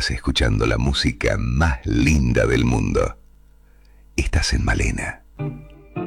Estás escuchando la música más linda del mundo. Estás en Malena.